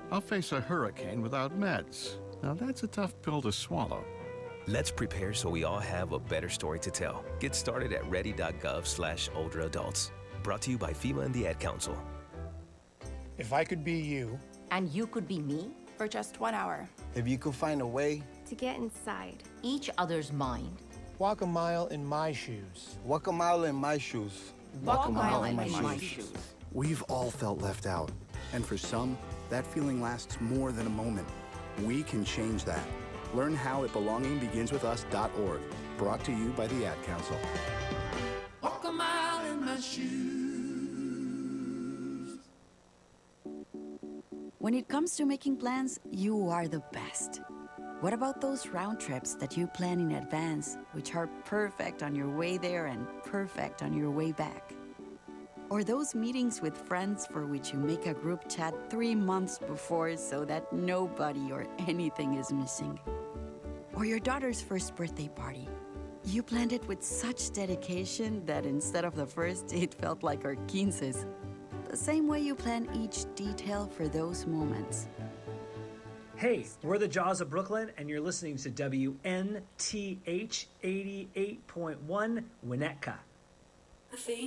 I'll face a hurricane without meds. Now that's a tough pill to swallow. Let's prepare so we all have a better story to tell. Get started at ready.gov/older adults. Brought to you by FEMA and the Ad Council. If I could be you. And you could be me for just 1 hour. If you could find a way to get inside each other's mind. Walk a mile in my shoes. Walk a mile in my shoes. Walk a mile in my shoes. We've all felt left out. And for some, that feeling lasts more than a moment. We can change that. Learn how at belongingbeginswithus.org. Brought to you by the Ad Council. Walk a mile in my shoes. When it comes to making plans, you are the best. What about those round trips that you plan in advance, which are perfect on your way there and perfect on your way back? Or those meetings with friends for which you make a group chat 3 months before so that nobody or anything is missing? Or your daughter's first birthday party. You planned it with such dedication that instead of the first, it felt like our 15s. The same way you plan each detail for those moments. Hey, we're the Jaws of Brooklyn, and you're listening to WNTH 88.1 Winnetka.